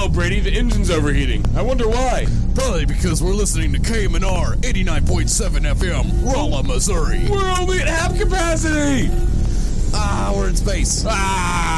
no, Brady, the engine's overheating. I wonder why. Probably because we're listening to KMNR 89.7 FM, Rolla, Missouri. We're only at half capacity. We're in space.